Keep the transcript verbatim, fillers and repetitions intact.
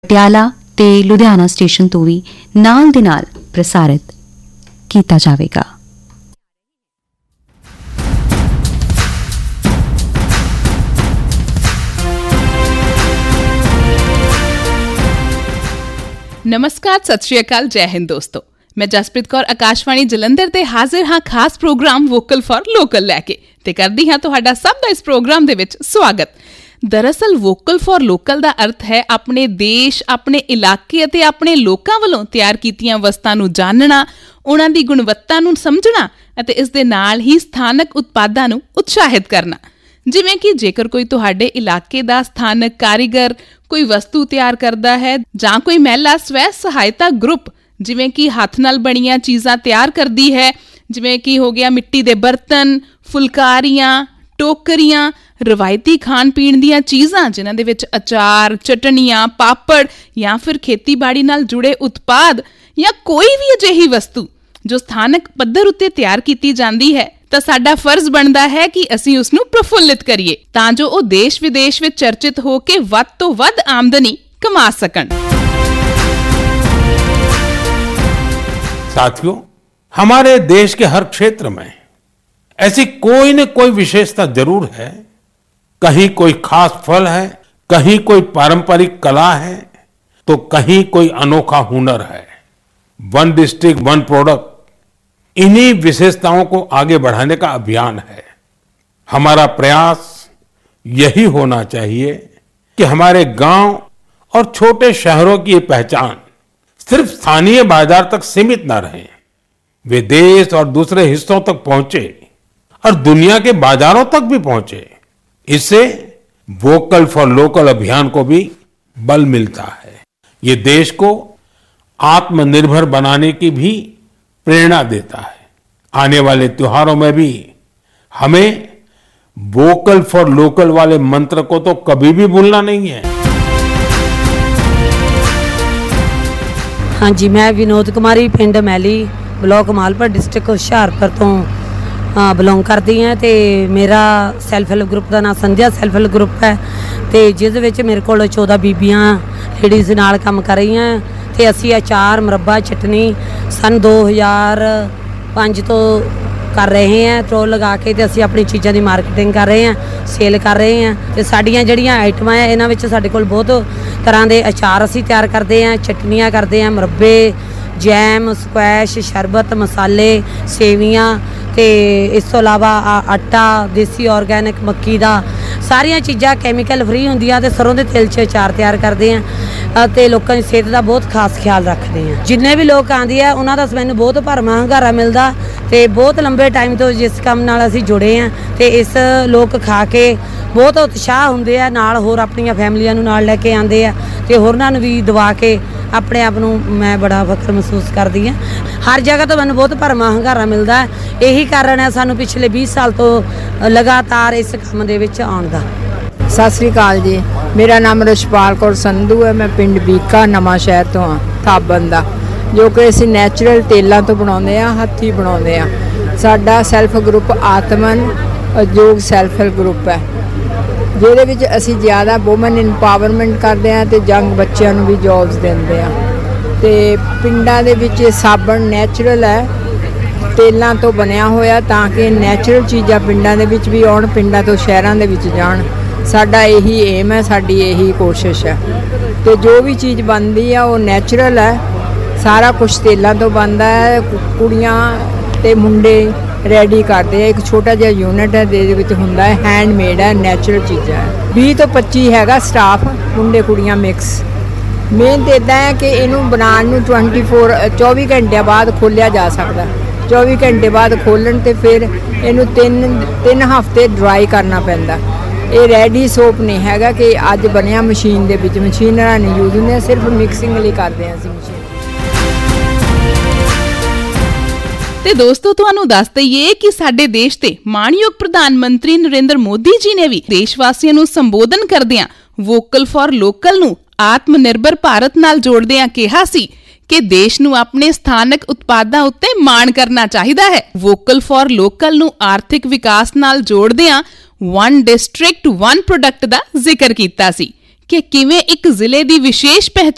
ਪਟਿਆਲਾ ਤੇ ਲੁਧਿਆਣਾ ਸਟੇਸ਼ਨ ਤੋਂ ਵੀ ਨਾਲ ਦੇ ਨਾਲ ਪ੍ਰਸਾਰਿਤ ਕੀਤਾ ਜਾਵੇਗਾ। ਨਮਸਕਾਰ, ਸਤਿ ਸ਼੍ਰੀ ਅਕਾਲ, ਜੈ ਹਿੰਦ ਦੋਸਤੋ। ਮੈਂ ਜਸਪ੍ਰੀਤ ਕੌਰ ਆਕਾਸ਼ਵਾਣੀ ਜਲੰਧਰ ਤੇ ਹਾਜ਼ਰ ਹਾਂ ਖਾਸ ਪ੍ਰੋਗਰਾਮ ਵੋਕਲ ਫॉर ਲੋਕਲ ਲੈ ਕੇ ਤੇ ਕਰਦੀ ਹਾਂ ਤੁਹਾਡਾ ਸਭ ਦਾ ਇਸ ਪ੍ਰੋਗਰਾਮ ਦੇ ਵਿੱਚ ਸਵਾਗਤ। ਦਰਅਸਲ ਵੋਕਲ ਫॉर ਲੋਕਲ ਦਾ ਅਰਥ ਹੈ ਆਪਣੇ ਦੇਸ਼, ਆਪਣੇ ਇਲਾਕੇ ਅਤੇ ਆਪਣੇ ਲੋਕਾਂ ਵੱਲੋਂ ਤਿਆਰ ਕੀਤੀਆਂ ਵਸਤਾਂ ਨੂੰ ਜਾਣਨਾ, ਉਹਨਾਂ ਦੀ ਗੁਣਵੱਤਾ ਨੂੰ ਸਮਝਣਾ ਅਤੇ ਇਸ ਦੇ ਨਾਲ ਹੀ ਸਥਾਨਕ ਉਤਪਾਦਾਂ ਨੂੰ ਉਤਸ਼ਾਹਿਤ ਕਰਨਾ। ਜਿਵੇਂ ਕਿ ਜੇਕਰ ਕੋਈ ਤੁਹਾਡੇ ਇਲਾਕੇ ਦਾ ਸਥਾਨਕ ਕਾਰੀਗਰ ਕੋਈ ਵਸਤੂ ਤਿਆਰ ਕਰਦਾ ਹੈ ਜਾਂ ਕੋਈ ਮਹਿਲਾ ਸਵੈ ਸਹਾਇਤਾ ਗਰੁੱਪ ਜਿਵੇਂ ਕਿ ਹੱਥ ਨਾਲ ਬਣੀਆਂ ਚੀਜ਼ਾਂ ਤਿਆਰ ਕਰਦੀ ਹੈ, ਜਿਵੇਂ ਕਿ ਹੋ ਗਿਆ ਮਿੱਟੀ ਦੇ ਬਰਤਨ, ਫੁਲਕਾਰੀਆਂ, ਟੋਕਰੀਆਂ, ਰਵਾਇਤੀ ਖਾਣ ਪੀਣ ਦੀਆਂ ਚੀਜ਼ਾਂ ਜਿਨ੍ਹਾਂ ਦੇ ਵਿੱਚ ਅਚਾਰ, ਚਟਨੀਆਂ, ਪਾਪੜ ਜਾਂ ਫਿਰ ਖੇਤੀਬਾੜੀ ਨਾਲ ਜੁੜੇ ਉਤਪਾਦ ਜਾਂ ਕੋਈ ਵੀ ਅਜਿਹੀ ਵਸਤੂ ਜੋ ਸਥਾਨਕ ਪੱਧਰ ਉੱਤੇ ਤਿਆਰ ਕੀਤੀ ਜਾਂਦੀ ਹੈ, ਤਾਂ ਸਾਡਾ ਫਰਜ਼ ਬਣਦਾ ਹੈ ਕਿ ਅਸੀਂ ਉਸ ਨੂੰ ਪ੍ਰਫੁੱਲਿਤ ਕਰੀਏ ਤਾਂ ਜੋ ਉਹ ਦੇਸ਼ ਵਿਦੇਸ਼ ਵਿੱਚ ਚਰਚਿਤ ਹੋ ਕੇ ਵੱਧ ਤੋਂ ਵੱਧ ਆਮਦਨੀ ਕਮਾ ਸਕਣ। साथियों, हमारे देश के हर क्षेत्र में ऐसी कोई न कोई विशेषता जरूर है। कहीं कोई खास फल है, कहीं कोई पारंपरिक कला है, तो कहीं कोई अनोखा हुनर है। वन डिस्ट्रिक्ट वन प्रोडक्ट, इन्हीं विशेषताओं को आगे बढ़ाने का अभियान है। हमारा प्रयास यही होना चाहिए कि हमारे गांव और छोटे शहरों की ये पहचान सिर्फ स्थानीय बाजार तक सीमित न रहे, वे देश और दूसरे हिस्सों तक पहुंचे और दुनिया के बाजारों तक भी पहुंचे। इससे वोकल फॉर लोकल अभियान को भी बल मिलता है। ये देश को आत्मनिर्भर बनाने की भी प्रेरणा देता है। आने वाले त्योहारों में भी हमें वोकल फॉर लोकल वाले मंत्र को तो कभी भी भूलना नहीं है। हाँ जी, मैं विनोद कुमारी पिंड मैली ब्लॉक मालपुर डिस्ट्रिक्ट हुशियारपुर तो बिलोंग करती हैं। तो मेरा सैल्फ हैल्प ग्रुप का नाम संध्या सैल्फ हैल्प ग्रुप है, तो जिस मेरे को चौदह बीबियाँ लेडीज़ नाल काम कर रही हैं। तो असी अचार, मुरब्बा, चटनी सन दो हज़ार पाँच तो कर रहे हैं। तो लगा के तो असी अपनी चीज़ों की मार्केटिंग कर रहे हैं, सेल कर रहे हैं। तो साड़ियाँ जड़ियाँ आइटमां है इन्हां विच साडे कोल बहुत तरह के अचार असी तैयार करते हैं, चटनियाँ करते हैं, मुरब्बे, जैम, स्क्वैश, शरबत, मसाले, सेवियाँ, तो इस तो इलावा आटा देसी ऑर्गैनिक मक्की का सारिया चीज़ां कैमिकल फ्री होंदियां ते सरों के तेल च अचार तैयार करते हैं तो लोगों की सेहत का बहुत खास ख्याल रखते हैं। जिन्ने भी लोग आते हैं उन्होंने मैंने बहुत भरवां हंगारा मिलता तो बहुत लंबे टाइम तो जिस काम नाल असीं जुड़े हैं तो इस लोग खा के बहुत उत्साह होंदे आ, नाल होर अपनी फैमिलियां नूं नाल लैके आंदे आ ते होरनां नूं भी दवा के अपने आप नूं मैं बड़ा फख्र महसूस करदी हां। हर जगह तो मैंने बहुत भरवां हंगारा मिलता है, यही कारण है सानूं पिछले बीस साल तो लगातार इस काम दे विच आउण दा। सत श्री अकाल जी, मेरा नाम रछपाल कौर संधू है। मैं पिंड बीका नवां शहर तो हाँ साबन का, जो कि असीं नैचुरल तेलों तो बनाउंदे आ, हत्थी बनाउंदे आ। साडा सैल्फ ग्रुप आत्मन उद्योग सैल्फ हैल्प ग्रुप है, ਜਿਹਦੇ ਵਿੱਚ ਅਸੀਂ ਜ਼ਿਆਦਾ ਵੂਮਨ ਇੰਪਾਵਰਮੈਂਟ ਕਰਦੇ ਹਾਂ ਤੇ ਯੰਗ ਬੱਚਿਆਂ ਨੂੰ ਵੀ ਜੌਬਸ ਦਿੰਦੇ ਆ। ਤੇ ਪਿੰਡਾਂ ਦੇ ਵਿੱਚ ਸਾਬਣ ਨੈਚੁਰਲ ਹੈ, ਤੇਲਾਂ ਤੋਂ ਬਣਿਆ ਹੋਇਆ, ਤਾਂ ਕਿ ਨੈਚੁਰਲ ਚੀਜ਼ਾਂ ਪਿੰਡਾਂ ਦੇ ਵਿੱਚ ਵੀ ਆਉਣ, ਪਿੰਡਾਂ ਤੋਂ ਸ਼ਹਿਰਾਂ ਦੇ ਵਿੱਚ ਜਾਣ। ਸਾਡਾ ਇਹੀ ਏਮ ਹੈ, ਸਾਡੀ ਇਹੀ ਕੋਸ਼ਿਸ਼ ਹੈ। ਤੇ ਜੋ ਵੀ ਚੀਜ਼ ਬਣਦੀ ਆ ਉਹ ਨੈਚੁਰਲ ਹੈ, ਸਾਰਾ ਕੁਝ ਤੇਲਾਂ ਤੋਂ ਬਣਦਾ ਹੈ। ਕੁੜੀਆਂ ਤੇ ਮੁੰਡੇ ਰੈਡੀ ਕਰਦੇ ਆ, ਇੱਕ ਛੋਟਾ ਜਿਹਾ ਯੂਨਿਟ ਹੈ ਜਿਹਦੇ ਵਿੱਚ ਹੁੰਦਾ ਹੈ ਹੈਂਡਮੇਡ ਹੈ, ਨੈਚੁਰਲ ਚੀਜ਼ਾਂ ਹੈ। ਵੀਹ ਤੋਂ ਪੱਚੀ ਹੈਗਾ ਸਟਾਫ, ਮੁੰਡੇ ਕੁੜੀਆਂ ਮਿਕਸ। ਮੇਨ ਤਾਂ ਇੱਦਾਂ ਹੈ ਕਿ ਇਹਨੂੰ ਬਣਾਉਣ ਨੂੰ ਟਵੈਂਟੀ ਫੋਰ ਚੌਵੀ ਘੰਟਿਆਂ ਬਾਅਦ ਖੋਲ੍ਹਿਆ ਜਾ ਸਕਦਾ। ਚੌਵੀ ਘੰਟੇ ਬਾਅਦ ਖੋਲ੍ਹਣ ਤੇ ਫਿਰ ਇਹਨੂੰ ਤਿੰਨ ਤਿੰਨ ਹਫ਼ਤੇ ਡਰਾਈ ਕਰਨਾ ਪੈਂਦਾ। ਇਹ ਰੈਡੀ ਸੋਪ ਨਹੀਂ ਹੈਗਾ ਕਿ ਅੱਜ ਬਣਿਆ ਮਸ਼ੀਨ ਦੇ ਵਿੱਚ, ਮਸ਼ੀਨਰਾਂ ਨਹੀਂ ਯੂਜ਼ ਹੁੰਦੀਆਂ, ਸਿਰਫ ਮਿਕਸਿੰਗ ਲਈ ਕਰਦੇ ਹਾਂ ਅਸੀਂ ਮਸ਼ੀਨ। ਤੇ ਦੋਸਤੋ, ਤੁਹਾਨੂੰ ਦੱਸ ਦਈਏ ਕਿ ਸਾਡੇ ਦੇਸ਼ ਦੇ ਮਾਣਯੋਗ ਪ੍ਰਧਾਨ ਮੰਤਰੀ ਨਰਿੰਦਰ ਮੋਦੀ ਜੀ ਨੇ ਵੀ ਦੇਸ਼ ਵਾਸੀਆਂ ਨੂੰ ਸੰਬੋਧਨ ਕਰਦਿਆਂ ਵੋਕਲ ਫॉर ਲੋਕਲ ਨੂੰ ਆਤਮ ਨਿਰਭਰ ਭਾਰਤ ਨਾਲ ਜੋੜਦਿਆਂ ਕਿਹਾ ਸੀ ਕਿ ਦੇਸ਼ ਨੂੰ ਆਪਣੇ ਸਥਾਨਕ ਉਤਪਾਦਾਂ ਉੱਤੇ ਮਾਣ ਕਰਨਾ ਚਾਹੀਦਾ ਹੈ। ਵੋਕਲ ਫॉर ਲੋਕਲ ਨੂੰ ਆਰਥਿਕ ਵਿਕਾਸ ਨਾਲ ਜੋੜਦਿਆਂ ਵਨ ਡਿਸਟ੍ਰਿਕਟ ਵਨ ਪ੍ਰੋਡਕਟ ਦਾ ਜ਼ਿਕਰ ਕੀਤਾ ਸੀ ਕਿ ਕਿਵੇਂ ਇੱਕ ਜ਼ਿਲ੍ਹੇ ਦੀ ਵਿਸ਼ੇਸ਼ ਪਹਿਚਾਣ